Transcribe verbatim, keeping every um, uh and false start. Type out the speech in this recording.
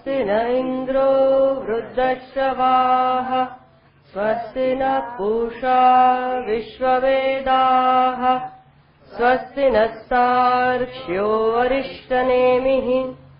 स्वस्ति न इन्द्रो वृद्धश्रवाः स्वस्ति नः पूषा विश्ववेदाः स्वस्ति नस्तार्क्ष्यो अरिष्टनेमिः